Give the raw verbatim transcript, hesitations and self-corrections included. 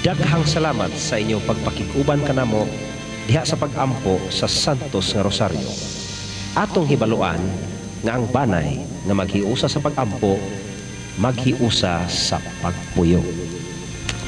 Daghang salamat sa inyong pagpakiguban kanamo diha sa pag-ampo sa Santos nga Rosario. Atong hibaluan nga ang banay nga maghiusa sa pag-ampo, maghiusa sa pagpuyo.